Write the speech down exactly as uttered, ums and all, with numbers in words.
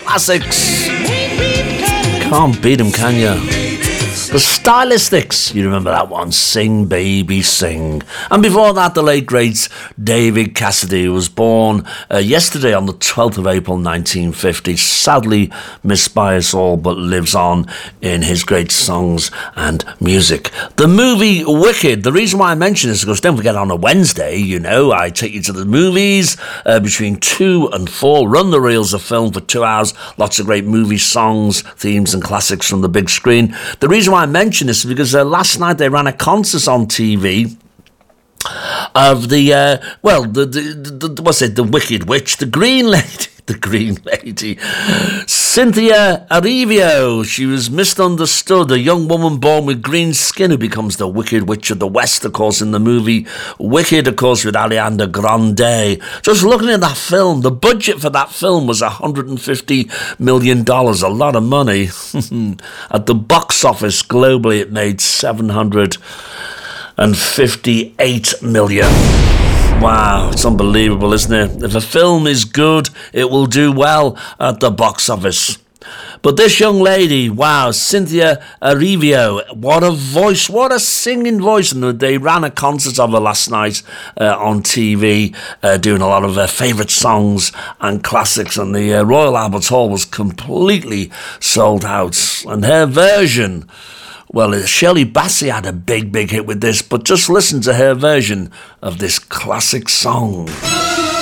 classics. Can't beat them, can you? The Stylistics, you remember that one, Sing Baby Sing. And before that, the late great David Cassidy, who was born uh, yesterday on the twelfth of April nineteen fifty, sadly missed by us all, but lives on in his great songs and music. The movie Wicked, the reason why I mention this is because don't forget on a Wednesday, you know, I take you to the movies uh, between two and four, run the reels of film for two hours, lots of great movie songs, themes and classics from the big screen. The reason why I mention this is because uh, last night they ran a concert on T V of the, uh, well, the, the, the, what's it, the Wicked Witch, the Green Lady, the Green Lady, Cynthia Erivo. She was misunderstood, a young woman born with green skin who becomes the Wicked Witch of the West, of course, in the movie Wicked, of course, with Ariana Grande. Just looking at that film, the budget for that film was one hundred fifty million dollars, a lot of money. At the box office globally, it made seven hundred fifty-eight million dollars. Wow, it's unbelievable, isn't it? If a film is good, it will do well at the box office. But this young lady, wow, Cynthia Erivo, what a voice, what a singing voice. And they ran a concert of her last night uh, on T V, uh, doing a lot of her favourite songs and classics. And the uh, Royal Albert Hall was completely sold out. And her version, well, Shirley Bassey had a big, big hit with this, but just listen to her version of this classic song.